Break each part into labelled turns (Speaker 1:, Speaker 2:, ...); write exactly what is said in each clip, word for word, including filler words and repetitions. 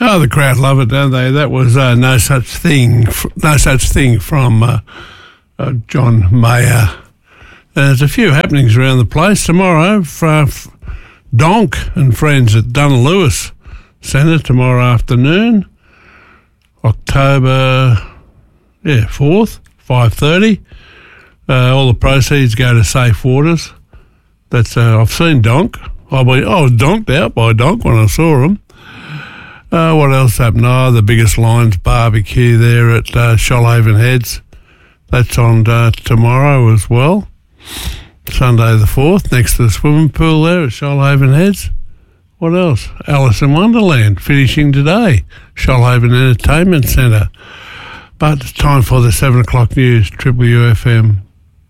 Speaker 1: Oh, the crowd love it, don't they? That was uh, no such thing, no such thing from uh, uh, John Mayer. There's a few happenings around the place tomorrow. For, for Donk and friends at Dunn Lewis Centre tomorrow afternoon, October yeah fourth, five thirty. Uh, all the proceeds go to Safe Waters. That's uh, I've seen Donk. I was, I was donked out by Donk when I saw him. Uh, what else happened? Oh, the Biggest Lions barbecue there at uh, Shoalhaven Heads. That's on uh, tomorrow as well. Sunday the fourth, next to the swimming pool there at Shoalhaven Heads. What else? Alice in Wonderland, finishing today. Shoalhaven Entertainment Centre. But it's time for the seven o'clock news, Triple U F M.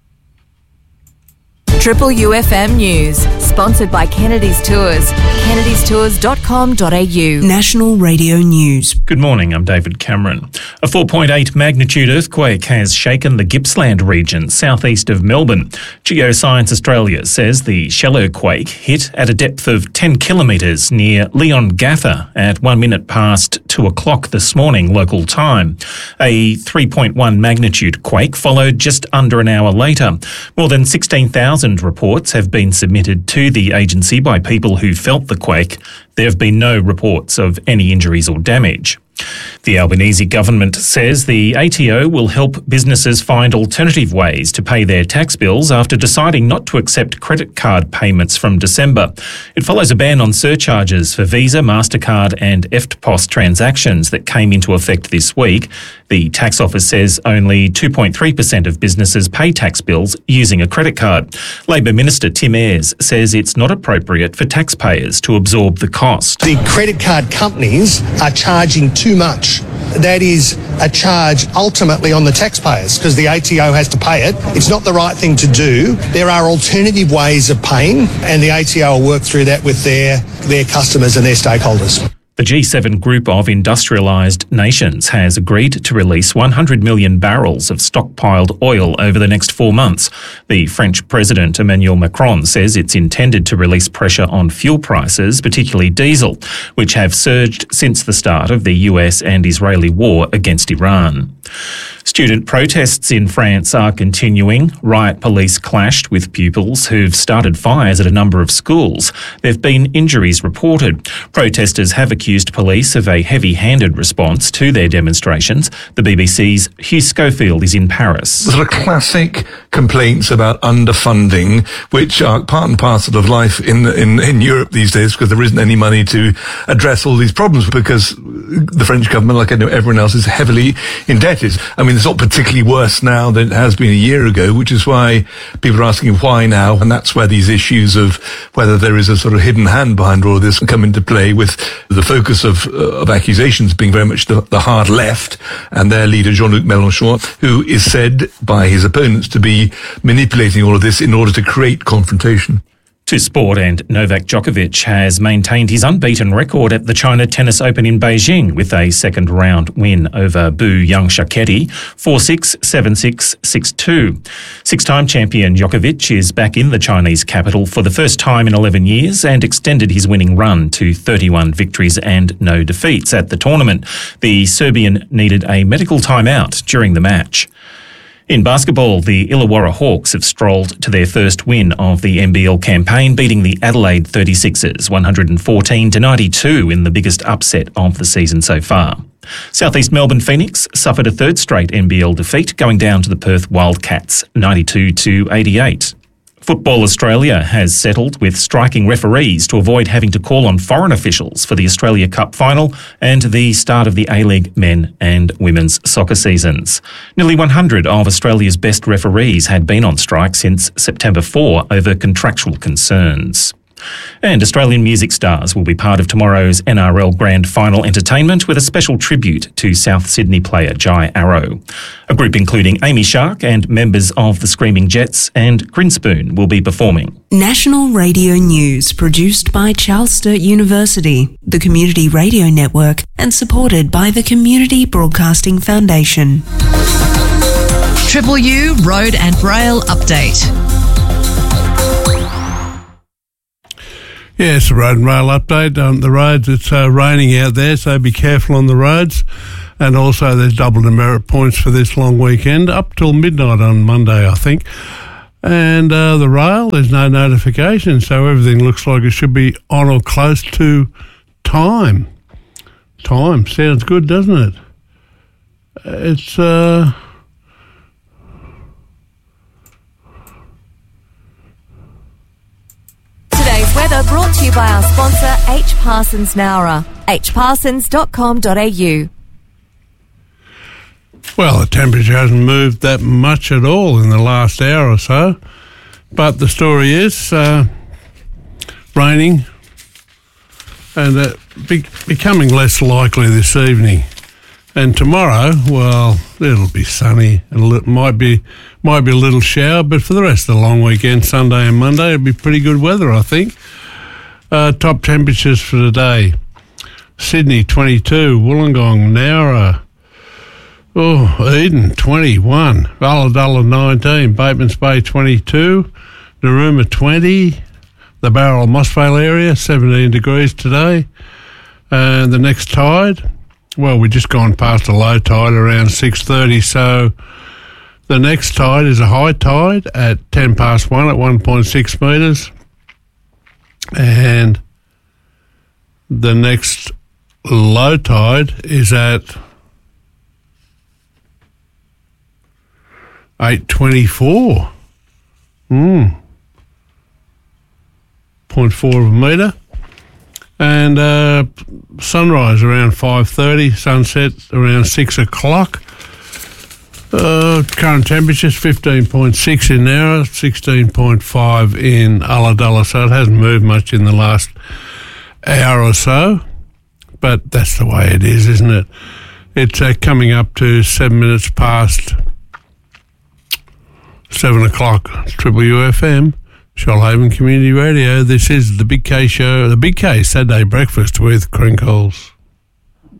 Speaker 2: Triple U F M News, sponsored by Kennedy's Tours. kennedys tours dot com dot a u.
Speaker 3: National Radio News.
Speaker 4: Good morning, I'm David Cameron. A four point eight magnitude earthquake has shaken the Gippsland region southeast of Melbourne. Geoscience Australia says the shell earthquake hit at a depth of ten kilometres near Leongatha at one minute past two o'clock this morning local time. A three point one magnitude quake followed just under an hour later. More than sixteen thousand reports have been submitted to the agency by people who felt the quake. There have been no reports of any injuries or damage. The Albanese government says the A T O will help businesses find alternative ways to pay their tax bills after deciding not to accept credit card payments from December. It follows a ban on surcharges for Visa, MasterCard and E F T P O S transactions that came into effect this week. The tax office says only two point three percent of businesses pay tax bills using a credit card. Labor Minister Tim Ayres says it's not appropriate for taxpayers to absorb the cost.
Speaker 5: The credit card companies are charging too much. That is a charge ultimately on the taxpayers because the A T O has to pay it. It's not the right thing to do. There are alternative ways of paying and the A T O will work through that with their, their customers and their stakeholders.
Speaker 4: The G seven group of industrialised nations has agreed to release one hundred million barrels of stockpiled oil over the next four months. The French President Emmanuel Macron says it's intended to release pressure on fuel prices, particularly diesel, which have surged since the start of the U S and Israeli war against Iran. Student protests in France are continuing. Riot police clashed with pupils who've started fires at a number of schools. There have been injuries reported. Protesters have accused police of a heavy-handed response to their demonstrations. The B B C's Hugh Schofield is in Paris.
Speaker 6: Sort of classic complaints about underfunding, which are part and parcel of life in, in, in Europe these days because there isn't any money to address all these problems because the French government, like I know everyone else, is heavily indebted. I mean, it's not particularly worse now than it has been a year ago, which is why people are asking why now, and that's where these issues of whether there is a sort of hidden hand behind all of this come into play, with the focus of uh, of accusations being very much the, the hard left and their leader Jean-Luc Mélenchon, who is said by his opponents to be manipulating all of this in order to create confrontation.
Speaker 4: To sport, and Novak Djokovic has maintained his unbeaten record at the China Tennis Open in Beijing with a second round win over Bu Yangshaketi, four six, seven six, six two. Six-time champion Djokovic is back in the Chinese capital for the first time in eleven years and extended his winning run to thirty-one victories and no defeats at the tournament. The Serbian needed a medical timeout during the match. In basketball, the Illawarra Hawks have strolled to their first win of the N B L campaign, beating the Adelaide thirty-sixers one hundred fourteen to ninety-two in the biggest upset of the season so far. Southeast Melbourne Phoenix suffered a third straight N B L defeat, going down to the Perth Wildcats ninety-two to eighty-eight. Football Australia has settled with striking referees to avoid having to call on foreign officials for the Australia Cup final and the start of the A-League men and women's soccer seasons. Nearly one hundred of Australia's best referees had been on strike since September fourth over contractual concerns. And Australian music stars will be part of tomorrow's N R L Grand Final entertainment with a special tribute to South Sydney player Jai Arrow. A group including Amy Shark and members of the Screaming Jets and Grinspoon will be performing.
Speaker 3: National Radio News, produced by Charles Sturt University, the Community Radio Network, and supported by the Community Broadcasting Foundation.
Speaker 7: Triple U Road and Rail Update.
Speaker 1: Yes, the road and rail update on the roads. It's uh, raining out there, so be careful on the roads. And also there's double demerit points for this long weekend, up till midnight on Monday, I think. And uh, the rail, there's no notification, so everything looks like it should be on or close to time. Time, sounds good, doesn't it? It's... Uh,
Speaker 2: Today's weather brought to you by our sponsor, H. Parsons Nowra, h parsons dot com dot a u.
Speaker 1: Well, the temperature hasn't moved that much at all in the last hour or so, but the story is uh, raining and uh, be- becoming less likely this evening. And tomorrow, well, it'll be sunny and li- might be might be a little shower, but for the rest of the long weekend, Sunday and Monday, it'll be pretty good weather, I think. Uh, top temperatures for today: Sydney twenty-two, Wollongong, Nowra, oh, Eden twenty-one, Ulladulla nineteen, Batemans Bay twenty-two, Narooma twenty, the Barrel Mossvale area seventeen degrees today, and the next tide. Well, we've just gone past a low tide around six thirty, so the next tide is a high tide at ten past one at one point six metres, and the next low tide is at eight twenty-four. Hmm. zero point four of a metre. And uh, sunrise around five thirty, sunset around six o'clock. Uh, current temperatures fifteen point six in Nowra, sixteen point five in Ulladulla, so it hasn't moved much in the last hour or so. But that's the way it is, isn't it? It's uh, coming up to seven minutes past seven o'clock. Triple U F M. Shoalhaven Community Radio. This is the Big K Show, the Big K Saturday Breakfast with Crinkles.